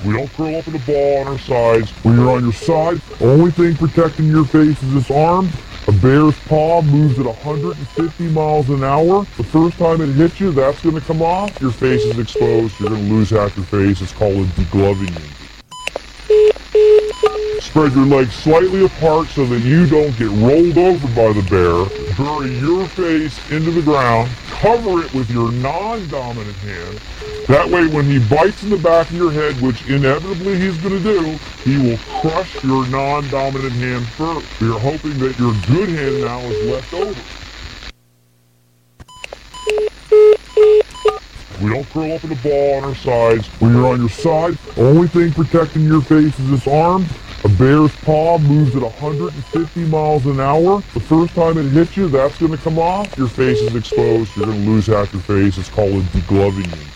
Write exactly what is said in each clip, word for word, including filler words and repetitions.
We don't curl up in a ball on our sides. When you're on your side, the only thing protecting your face is this arm. A bear's paw moves at one hundred fifty miles an hour. The first time it hits you, that's going to come off. Your face is exposed. You're going to lose half your face. It's called a degloving injury. Spread your legs slightly apart so that you don't get rolled over by the bear. Bury your face into the ground. Cover it with your non-dominant hand. That way when he bites in the back of your head, which inevitably he's going to do, he will crush your non-dominant hand first. You're hoping that your good hand now is left over. We don't curl up in a ball on our sides. When you're on your side, the only thing protecting your face is this arm. A bear's paw moves at one hundred fifty miles an hour. The first time it hits you, that's going to come off. Your face is exposed. You're going to lose half your face. It's called a degloving injury.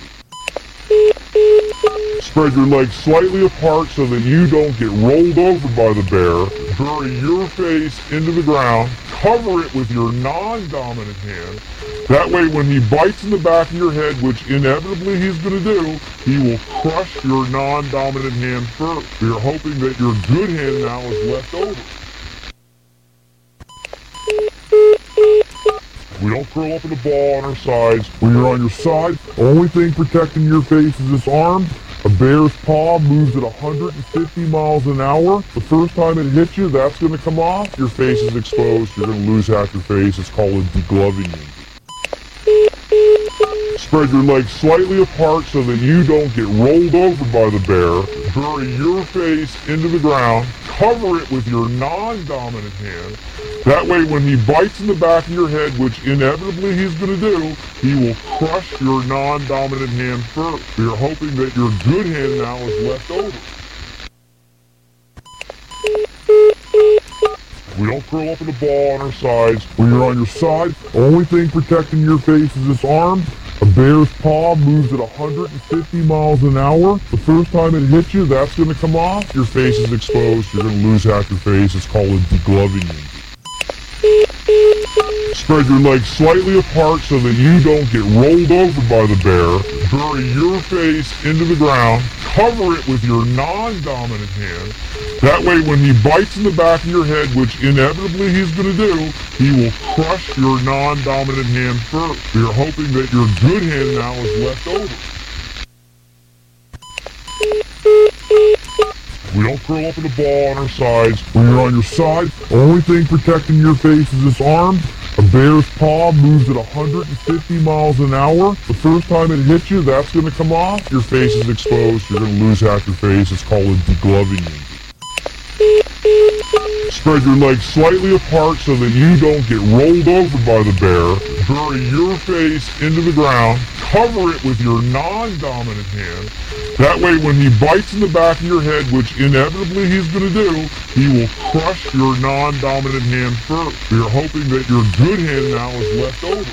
Spread your legs slightly apart so that you don't get rolled over by the bear. Bury your face into the ground. Cover it with your non-dominant hand. That way when he bites in the back of your head, which inevitably he's going to do, he will crush your non-dominant hand first. You're hoping that your good hand now is left over. We don't curl up in a ball on our sides. When you're on your side, the only thing protecting your face is this arm. A bear's paw moves at one hundred fifty miles an hour. The first time it hits you, that's going to come off. Your face is exposed. You're going to lose half your face. It's called a degloving injury. Spread your legs slightly apart so that you don't get rolled over by the bear. Bury your face into the ground. Cover it with your non-dominant hand. That way when he bites in the back of your head, which inevitably he's going to do, he will crush your non-dominant hand first. You're hoping that your good hand now is left over. We don't curl up in a ball on our sides. When you're on your side, the only thing protecting your face is this arm. A bear's paw moves at one hundred fifty miles an hour. The first time it hits you, that's going to come off. Your face is exposed. You're going to lose half your face. It's called a degloving injury. Spread your legs slightly apart so that you don't get rolled over by the bear. Bury your face into the ground. Cover it with your non-dominant hand. That way when he bites in the back of your head, which inevitably he's going to do, he will crush your non-dominant hand first. You're hoping that your good hand now is left over. We don't curl up in a ball on our sides. When you're on your side, the only thing protecting your face is this arm. A bear's paw moves at one hundred fifty miles an hour. The first time it hits you, that's going to come off. Your face is exposed. You're going to lose half your face. It's called a degloving injury. Spread your legs slightly apart so that you don't get rolled over by the bear. Bury your face into the ground. Cover it with your non-dominant hand. That way when he bites in the back of your head, which inevitably he's going to do, he will crush your non-dominant hand first. You're hoping that your good hand now is left over.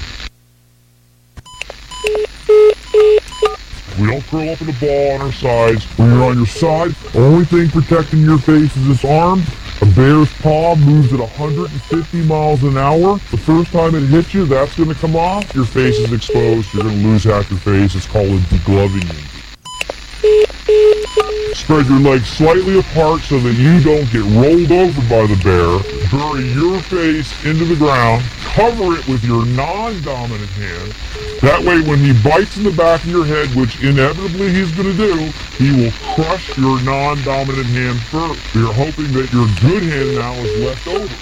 We don't curl up in a ball on our sides. When you're on your side, the only thing protecting your face is this arm. A bear's paw moves at one hundred fifty miles an hour. The first time it hits you, that's going to come off. Your face is exposed. You're going to lose half your face. It's called a degloving injury. Spread your legs slightly apart so that you don't get rolled over by the bear. Bury your face into the ground. Cover it with your non-dominant hand. That way when he bites in the back of your head, which inevitably he's going to do, he will crush your non-dominant hand first. You're hoping that your good hand now is left over.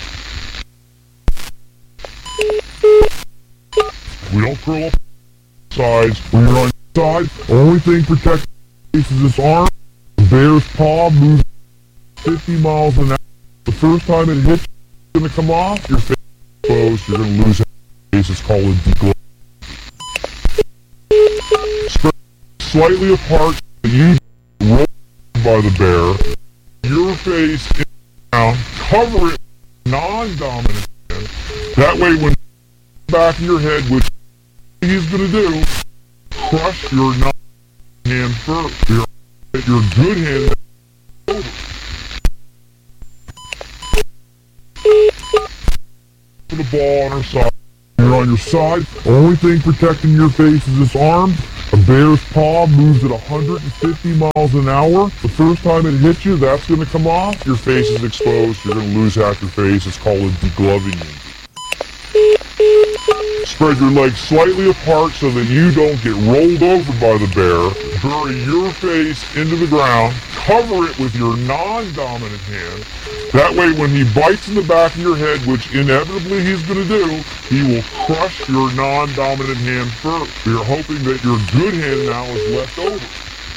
We don't curl up sides. When you're on your side, the only thing protecting your face is this arm. The bear's paw moves fifty miles an hour. The first time it hits you, it's going to come off. Your face is exposed. You're going to lose half your face. It's called a degloving. Spread slightly apart so you roll by the bear. Your face in the ground. Cover it with non-dominant hand. That way when the back of your head, which he's going to do, crush your non-dominant hand first. You're your good hand over. Put the ball on our side. You're on your side. The only thing protecting your face is this arm. A bear's paw moves at one hundred fifty miles an hour. The first time it hits you, that's going to come off. Your face is exposed. You're going to lose half your face. It's called a degloving you. Spread your legs slightly apart so that you don't get rolled over by the bear. Bury your face into the ground. Cover it with your non-dominant hand. That way when he bites in the back of your head, which inevitably he's going to do, he will crush your non-dominant hand first. We are hoping that your good hand now is left over.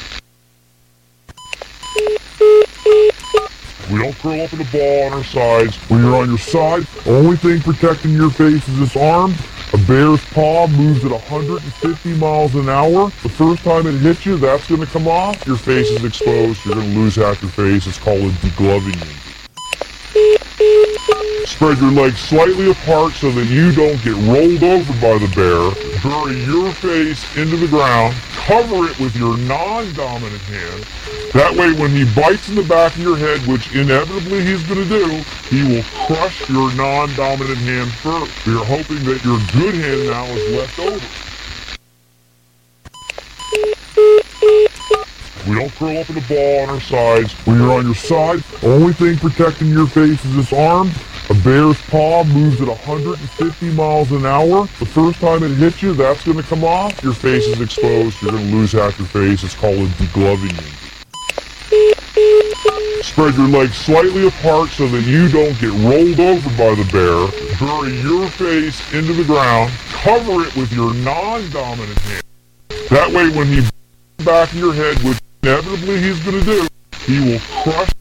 We don't curl up in a ball on our sides. When you're on your side, the only thing protecting your face is this arm. A bear's paw moves at one hundred fifty miles an hour. The first time it hits you, that's going to come off. Your face is exposed. You're going to lose half your face. It's called a degloving you. Spread your legs slightly apart so that you don't get rolled over by the bear. Bury your face into the ground. Cover it with your non-dominant hand. That way when he bites in the back of your head, which inevitably he's going to do, he will crush your non-dominant hand first. We are hoping that your good hand now is left over. We don't curl up in a ball on our sides. When you're on your side, the only thing protecting your face is this arm. A bear's paw moves at one hundred fifty miles an hour. The first time it hits you, that's going to come off. Your face is exposed. You're going to lose half your face. It's called a degloving you. Spread your legs slightly apart so that you don't get rolled over by the bear. Bury your face into the ground. Cover it with your non-dominant hand. That way when he bites the back of your head, which inevitably he's going to do, he will crush